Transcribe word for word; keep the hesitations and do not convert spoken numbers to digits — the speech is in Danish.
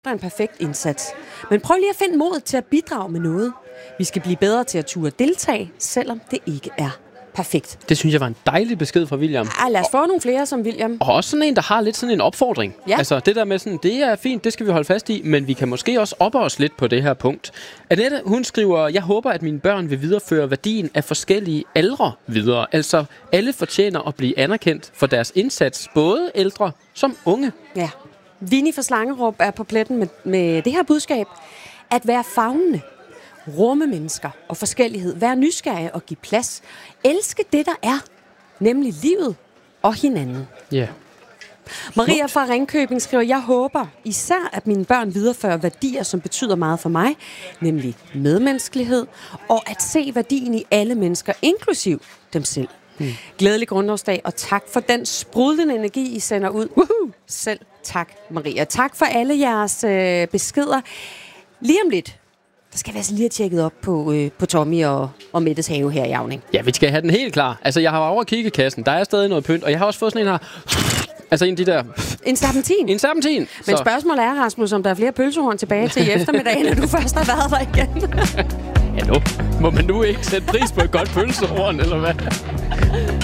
en perfekt indsats. Men prøv lige at finde modet til at bidrage med noget. Vi skal blive bedre til at turde deltage, selvom det ikke er perfekt. Det synes jeg var en dejlig besked fra William. Ja, lad os få nogle flere som William. Og også sådan en, der har lidt sådan en opfordring. Ja. Altså det der med sådan, det er fint, det skal vi holde fast i, men vi kan måske også oppe os lidt på det her punkt. Annette, hun skriver, jeg håber, at mine børn vil videreføre værdien af forskellige aldre videre. Altså alle fortjener at blive anerkendt for deres indsats, både ældre som unge. Ja. Vinnie fra Slangerup er på pletten med, med det her budskab. At være favnende, rumme mennesker og forskellighed, være nysgerrig og give plads. Elske det, der er, nemlig livet og hinanden. Ja. Yeah. Maria fra Ringkøbing skriver, jeg håber især, at mine børn viderefører værdier, som betyder meget for mig, nemlig medmenneskelighed, og at se værdien i alle mennesker, inklusiv dem selv. Hmm. Glædelig grundlovsdag, og tak for den sprudlende energi, I sender ud. Woohoo! Selv tak, Maria. Tak for alle jeres øh, beskeder. Lige om lidt, der skal vi altså lige have tjekket op på, øh, på Tommy og, og Mettes have her i Auning. Ja, vi skal have den helt klar. Altså, jeg har været over at kigge i kassen. Der er stadig noget pynt, og jeg har også fået sådan en her... Altså en af de der... En serpentin. En serpentin. Men spørgsmålet er, Rasmus, om der er flere pølsehorn tilbage til i eftermiddag, når du først har været der igen. Ja, nu må man nu ikke sætte pris på et godt pølsehorn, eller hvad?